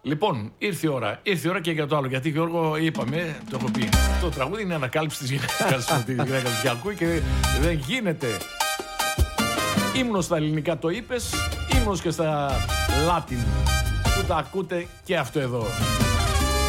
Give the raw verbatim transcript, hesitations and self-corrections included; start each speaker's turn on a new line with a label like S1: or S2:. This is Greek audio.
S1: Λοιπόν, ήρθε η ώρα. Ήρθε η ώρα και για το άλλο. Γιατί, Γιώργο, είπαμε, το έχω πει. Το τραγούδι είναι ανακάλυψη της γυναίκας της γυναίκας που ακούει και δεν γίνεται. Ύμνος στα ελληνικά το είπες, ύμνος και στα Latin που τα ακούτε και αυτό εδώ.